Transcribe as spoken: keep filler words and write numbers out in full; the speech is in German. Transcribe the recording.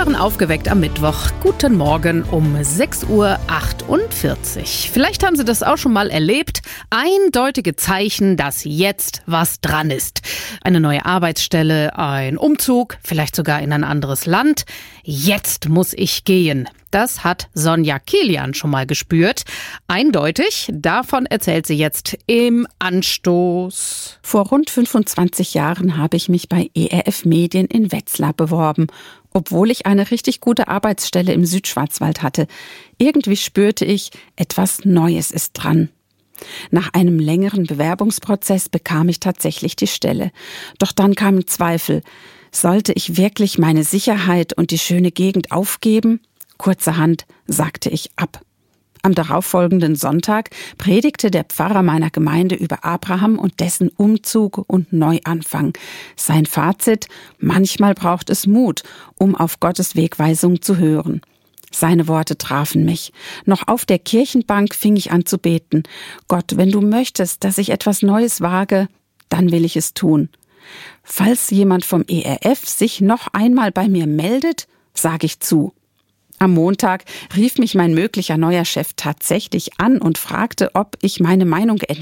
hören Aufgeweckt am Mittwoch. Guten Morgen um sechs Uhr achtundvierzig. Vielleicht haben Sie das auch schon mal erlebt. Eindeutige Zeichen, dass jetzt was dran ist. Eine neue Arbeitsstelle, ein Umzug, vielleicht sogar in ein anderes Land. Jetzt muss ich gehen. Das hat Sonja Kilian schon mal gespürt. Eindeutig, davon erzählt sie jetzt im Anstoß. Vor rund fünfundzwanzig Jahren habe ich mich bei E R F Medien in Wetzlar beworben, obwohl ich eine richtig gute Arbeitsstelle im Südschwarzwald hatte. Irgendwie spürte ich, etwas Neues ist dran. Nach einem längeren Bewerbungsprozess bekam ich tatsächlich die Stelle. Doch dann kamen Zweifel. Sollte ich wirklich meine Sicherheit und die schöne Gegend aufgeben? Kurzerhand sagte ich ab. Am darauffolgenden Sonntag predigte der Pfarrer meiner Gemeinde über Abraham und dessen Umzug und Neuanfang. Sein Fazit: Manchmal braucht es Mut, um auf Gottes Wegweisung zu hören. Seine Worte trafen mich. Noch auf der Kirchenbank fing ich an zu beten. Gott, wenn du möchtest, dass ich etwas Neues wage, dann will ich es tun. Falls jemand vom E R F sich noch einmal bei mir meldet, sage ich zu. Am Montag rief mich mein möglicher neuer Chef tatsächlich an und fragte, ob ich meine Meinung